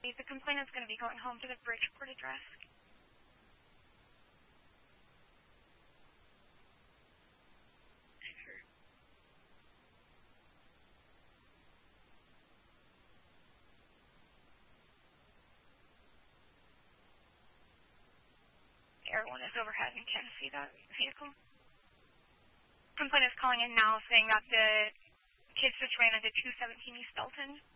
The complainant's going to be going home to the Bridgeport address. Everyone is overhead and can't see that vehicle. Complainant is calling in now saying that the kids just ran into 217 East Belton.